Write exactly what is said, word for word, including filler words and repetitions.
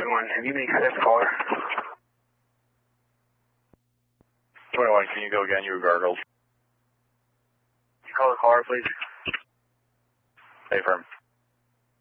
twenty-one, have you made contact with the caller? twenty-one, can you go again? You were gargled. Can you call the caller, please? Hey, firm.